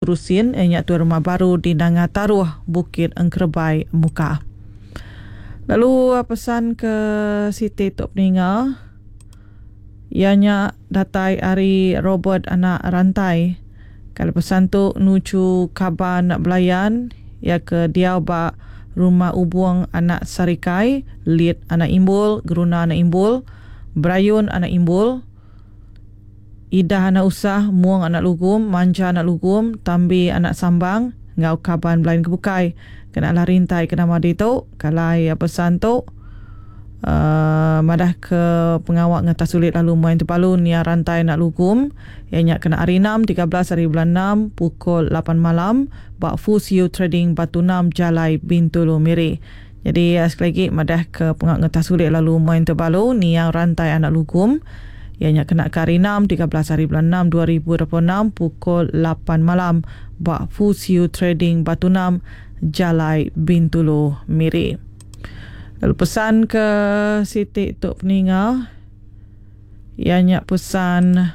Rusin ianya tu rumah baru di Nangataruh, Bukit Engkerebai, Muka. Lalu pesan ke Siti Tok Peninga, ianya datai hari Robert anak rantai. Kalau pesan tu nuju kabar nak belayan, ya ke dia ba rumah ubuang anak Sarikai, Lid anak Imbul, Geruna anak Imbul, Brayun anak Imbul, Idah anak Usah, Muang anak Lugum, Manja anak Lugum, Tambi anak Sambang, ngau kaban belain kebukai. Kena lah rintai kena madi tu. Kalai pesan tu madah ke pengawak ngata sulit lalu main tepalu ni rantai nak Lugum. Ianya kena hari 6, 13 hari bulan 6, pukul 8 malam. Bak Fusiu Trading Batu 6, Jalai Bintulu Miri. Jadi sekali lagi madah ke pengawak ngata sulit lalu main tepalu ni yang rantai anak Lugum. Ianya kena ke hari 6, 13 hari bulan 6, 2026, pukul 8 malam. Bak Fusiu Trading Batu 6, Jalai Bintulu Miri. Lalu pesan ke Siti Tok Peninga, ianya pesan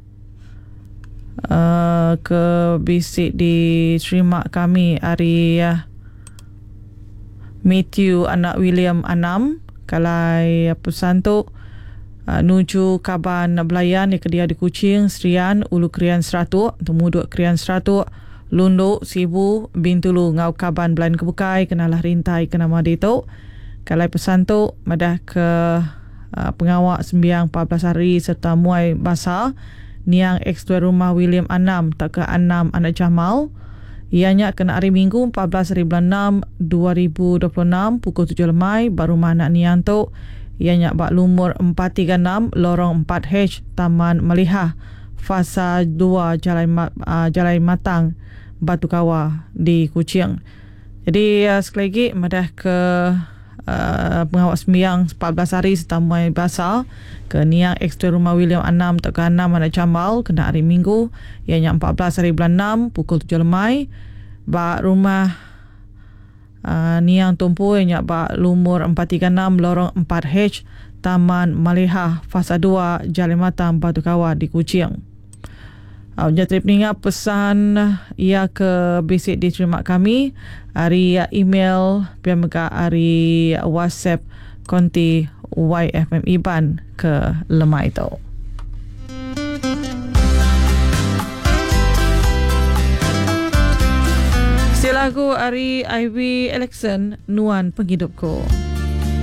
ke bisik diterima kami hari Matthew anak William Anam. Kalai pesan tu nuju Kaban Belayan di kedia di Kuching, Serian, Ulu Krian Seratuk, Temuduk Krian Seratuk, Lunduk, Sibu, Bintulu, Ngau Kaban Belayan Kebukai, kenalah rintai kena madi tu. Kalai pesan tu madah ke pengawak sembiang 14 hari serta muai basah niang ex-tuan rumah William Anam tak ke Anam anak Jamal. Ianya kena hari Minggu 14 hari bulan 6 2026 pukul 7 lemai baru anak niang tu. Ianya bak lumur 436 lorong 4H Taman Melihah Fasa 2 Jalan Matang Batu Kawah di Kuching. Jadi sekali lagi madah ke pengawak sembiang 14 hari setamai basah ke niang ex-tuan rumah William Anam tak ke Anam anak Jamal kena hari Minggu ianya 14 hari bulan 6 pukul 7 lemai bak rumah niang tumpu ianya bak lumur 436 lorong 4H Taman Malihah Fasa 2 Jalan Matang Batu Kawah di Kuching. Jatri Peninga pesan ia ke bisik diterima kami hari email biar mereka hari WhatsApp konti YFM Iban ke lemah itu. Si lagu hari IB election Nuan Penghidupku.